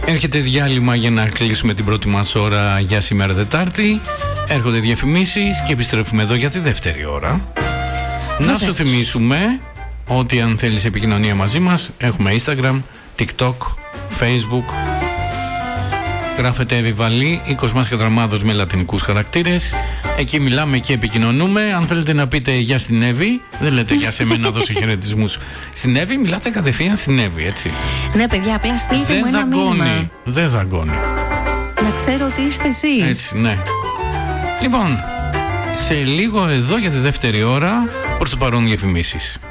Έρχεται διάλειμμα για να κλείσουμε την πρώτη μας ώρα για σήμερα Τετάρτη. Έρχονται διαφημίσεις και επιστρέφουμε εδώ για τη δεύτερη ώρα. Να σου θυμίσουμε ότι αν θέλεις επικοινωνία μαζί μας, έχουμε Instagram, TikTok, Facebook. Γράφετε Επιβαλή, η Κοσμάς Κατραμάδος με λατινικούς χαρακτήρες. Εκεί μιλάμε και επικοινωνούμε. Αν θέλετε να πείτε γεια στην Εύη, δεν λέτε γεια σε μένα, δώσω χαιρετισμούς στην Εύη, μιλάτε κατευθείαν στην Εύη, έτσι. Ναι, παιδιά, απλά στείλτε μου ένα μήνυμα. Δεν δαγκώνει. Να ξέρω ότι είστε εσείς. Έτσι, ναι. Λοιπόν, σε λίγο εδώ για τη δεύτερη ώρα, προς το παρόν διαφημίσεις.